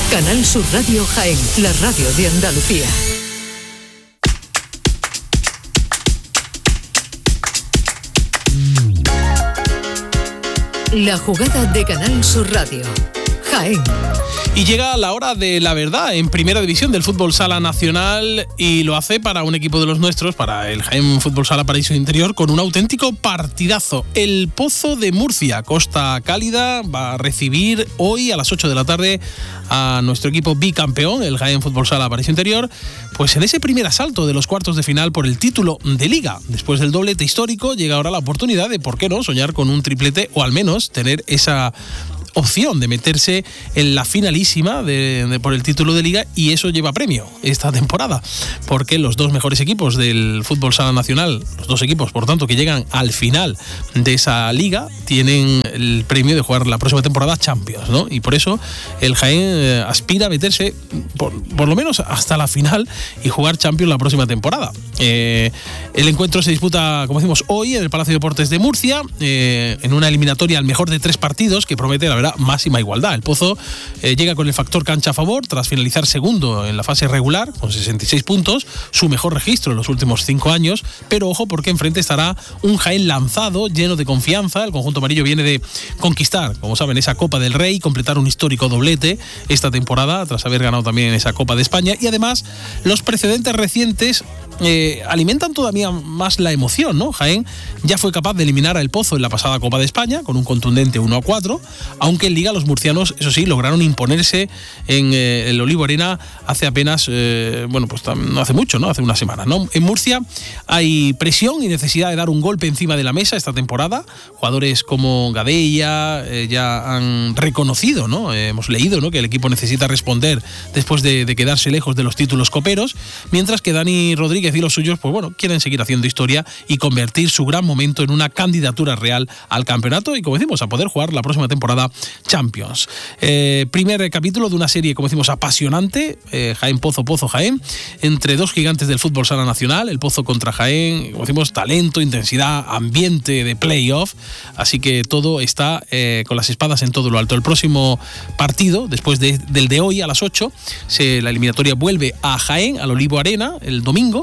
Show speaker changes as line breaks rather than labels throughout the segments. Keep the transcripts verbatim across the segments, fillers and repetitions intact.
Canal Sur Radio Jaén, la radio de Andalucía. La jugada de Canal Sur Radio, Jaén.
Y llega la hora de la verdad en Primera División del Fútbol Sala Nacional, y lo hace para un equipo de los nuestros, para el Jaén Fútbol Sala Paraíso Interior, con un auténtico partidazo. El Pozo de Murcia, Costa Cálida, va a recibir hoy a las ocho de la tarde a nuestro equipo bicampeón, el Jaén Fútbol Sala Paraíso Interior, pues en ese primer asalto de los cuartos de final por el título de Liga. Después del doblete histórico, llega ahora la oportunidad de, ¿por qué no?, soñar con un triplete, o al menos tener esa opción de meterse en la finalísima de, de, por el título de Liga, y eso lleva premio esta temporada, porque los dos mejores equipos del Fútbol Sala Nacional, los dos equipos, por tanto, que llegan al final de esa Liga, tienen el premio de jugar la próxima temporada Champions, ¿no? Y por eso el Jaén eh, aspira a meterse por, por lo menos hasta la final y jugar Champions la próxima temporada. Eh, el encuentro se disputa, como decimos, hoy en el Palacio de Deportes de Murcia, eh, en una eliminatoria al mejor de tres partidos que promete, la verdad, máxima igualdad. El Pozo eh, llega con el factor cancha a favor tras finalizar segundo en la fase regular con sesenta y seis puntos, su mejor registro en los últimos cinco años, pero ojo, porque enfrente estará un Jaén lanzado, lleno de confianza. El conjunto amarillo viene de conquistar, como saben, esa Copa del Rey, completar un histórico doblete esta temporada tras haber ganado también esa Copa de España, y además los precedentes recientes Eh, alimentan todavía más la emoción, ¿no? Jaén ya fue capaz de eliminar a El Pozo en la pasada Copa de España con un contundente uno a cuatro, aunque en Liga los murcianos, eso sí, lograron imponerse en eh, el Olivo Arena hace apenas, eh, bueno, pues no hace mucho, ¿no? Hace una semana, ¿no? En Murcia hay presión y necesidad de dar un golpe encima de la mesa esta temporada. Jugadores como Gadella eh, ya han reconocido, ¿no? Eh, hemos leído, ¿no?, que el equipo necesita responder después de, de quedarse lejos de los títulos coperos, mientras que Dani Rodríguez y los suyos, pues bueno, quieren seguir haciendo historia y convertir su gran momento en una candidatura real al campeonato y, como decimos, a poder jugar la próxima temporada Champions. Eh, primer capítulo de una serie, como decimos, apasionante, eh, Jaén Pozo, Pozo Jaén, entre dos gigantes del fútbol sala nacional, el Pozo contra Jaén, como decimos, talento, intensidad, ambiente de playoff, así que todo está eh, con las espadas en todo lo alto. El próximo partido, después de, del de hoy a las ocho, se, la eliminatoria vuelve a Jaén, al Olivo Arena, el domingo,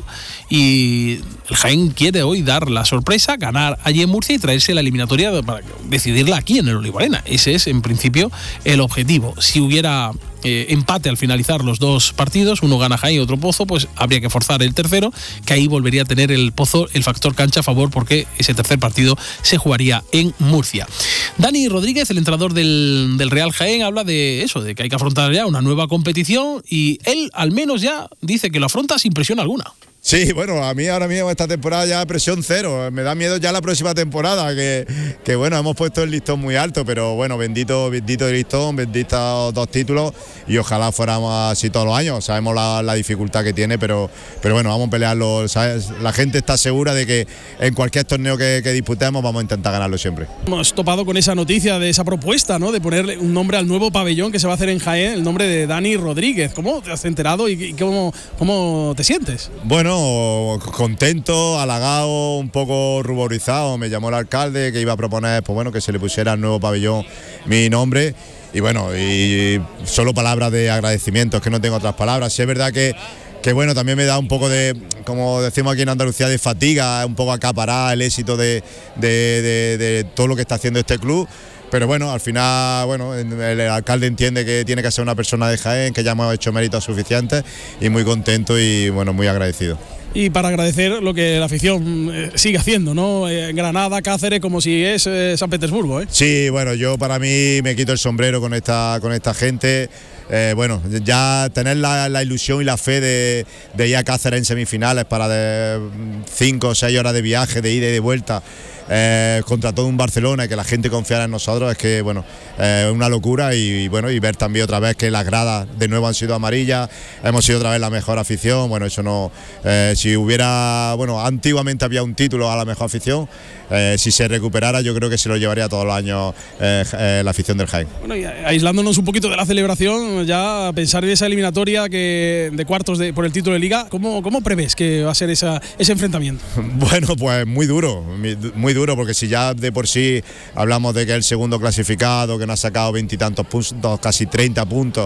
y el Jaén quiere hoy dar la sorpresa, ganar allí en Murcia y traerse la eliminatoria para decidirla aquí en el Olivo Arena. Ese es, en principio, el objetivo. Si hubiera eh, empate al finalizar los dos partidos, uno gana Jaén y otro Pozo, pues habría que forzar el tercero, que ahí volvería a tener el Pozo el factor cancha a favor, porque ese tercer partido se jugaría en Murcia. Dani Rodríguez, el entrenador del, del Real Jaén, habla de eso, de que hay que afrontar ya una nueva competición, y él al menos ya dice que lo afronta sin presión alguna.
Sí, bueno, a mí ahora mismo esta temporada ya presión cero, me da miedo ya la próxima temporada, que, que bueno, hemos puesto el listón muy alto, pero bueno, bendito, bendito el listón, benditos dos títulos, y ojalá fuéramos así todos los años. Sabemos la, la dificultad que tiene, pero, pero bueno, vamos a pelearlo, ¿sabes? La gente está segura de que en cualquier torneo que, que disputemos vamos a intentar ganarlo siempre.
Hemos topado con esa noticia, de esa propuesta, ¿no?, de ponerle un nombre al nuevo pabellón que se va a hacer en Jaén, el nombre de Dani Rodríguez. ¿Cómo te has enterado y cómo, cómo te sientes?
Bueno, contento, halagado, un poco ruborizado. Me llamó el alcalde que iba a proponer, pues bueno, que se le pusiera al nuevo pabellón mi nombre, y bueno, y solo palabras de agradecimiento, es que no tengo otras palabras. Sí, es verdad que que bueno, también me da un poco de, como decimos aquí en Andalucía, de fatiga, un poco acaparar el éxito de, de, de, de todo lo que está haciendo este club. Pero bueno, al final, bueno, el alcalde entiende que tiene que ser una persona de Jaén, que ya hemos hecho méritos suficientes, y muy contento y bueno, muy agradecido.
Y para agradecer lo que la afición eh, sigue haciendo, ¿no? Eh, Granada, Cáceres, como si es eh, San Petersburgo, ¿eh? Sí,
bueno, yo para mí me quito el sombrero con esta, con esta gente. Eh, bueno, ya tener la, la ilusión y la fe de, de ir a Cáceres en semifinales para de cinco o seis horas de viaje, de ida y de vuelta, eh, contra todo un Barcelona, y que la gente confiara en nosotros, es que bueno, es eh, una locura. Y, y bueno, y ver también otra vez que las gradas de nuevo han sido amarillas, hemos sido otra vez la mejor afición. Bueno, eso no, eh, si hubiera, bueno, antiguamente había un título a la mejor afición, eh, si se recuperara yo creo que se lo llevaría todos los años eh, eh, la afición del Jaén.
Bueno, y aislándonos un poquito de la celebración, ya pensar en esa eliminatoria que de cuartos de, por el título de Liga, ¿cómo, cómo prevés que va a ser esa, ese enfrentamiento?
Bueno, pues muy duro, muy duro, porque si ya de por sí hablamos de que es el segundo clasificado, que no ha sacado veintitantos puntos, casi treinta puntos,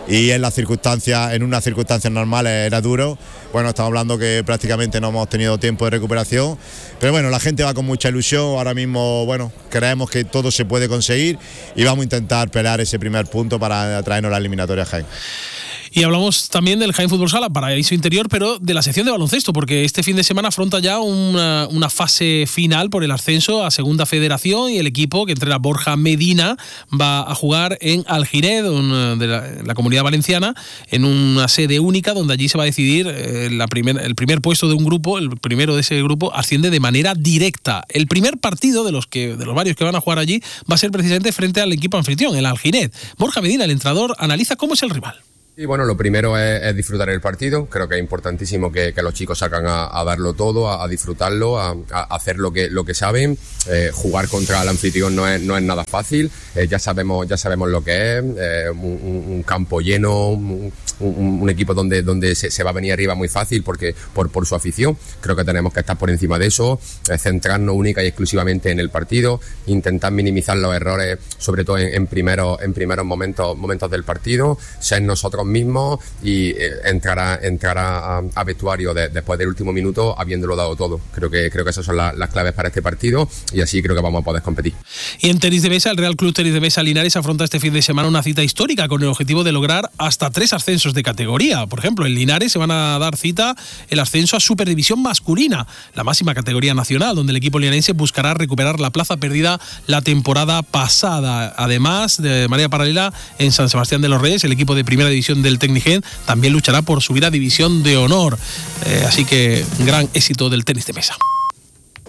y en las circunstancias, en unas circunstancias normales era duro. Bueno, estamos hablando que prácticamente no hemos tenido tiempo de recuperación, pero bueno, la gente va con mucha ilusión. Ahora mismo, bueno, creemos que todo se puede conseguir y vamos a intentar pelear ese primer punto para traernos la eliminatoria a Jaén.
Y hablamos también del Jaén Fútbol Sala, paraíso interior, pero de la sección de baloncesto, porque este fin de semana afronta ya una, una fase final por el ascenso a Segunda Federación, y el equipo que entrena Borja Medina va a jugar en Alginet, un, de la, la Comunidad Valenciana, en una sede única donde allí se va a decidir eh, la primer, el primer puesto de un grupo. El primero de ese grupo asciende de manera directa. El primer partido de los, que, de los varios que van a jugar allí va a ser precisamente frente al equipo anfitrión, el Alginet. Borja Medina, el entrenador, analiza cómo es el rival.
Y bueno, lo primero es, es disfrutar el partido. Creo que es importantísimo que, que los chicos salgan a, a darlo todo, a, a disfrutarlo, a, a hacer lo que, lo que saben. Eh, jugar contra el anfitrión no es, no es nada fácil. Eh, ya sabemos, ya sabemos lo que es. Eh, un, un campo lleno, un, un, un equipo donde, donde se, se va a venir arriba muy fácil porque por, por su afición. Creo que tenemos que estar por encima de eso, eh, centrarnos única y exclusivamente en el partido, intentar minimizar los errores, sobre todo en, en primeros, en primeros momentos, momentos del partido, ser nosotros mismos y eh, entrar, a, entrar a, a vestuario de, después del último minuto habiéndolo dado todo. Creo que, creo que esas son la, las claves para este partido y así creo que vamos a poder competir.
Y en tenis de mesa, el Real Club Tenis de Mesa Linares afronta este fin de semana una cita histórica con el objetivo de lograr hasta tres ascensos de categoría. Por ejemplo, en Linares se van a dar cita el ascenso a Superdivisión masculina, la máxima categoría nacional, donde el equipo linarense buscará recuperar la plaza perdida la temporada pasada. Además, de manera paralela, en San Sebastián de los Reyes, el equipo de primera división del Tecnigen también luchará por subir a División de Honor. Eh, así que gran éxito del tenis de mesa.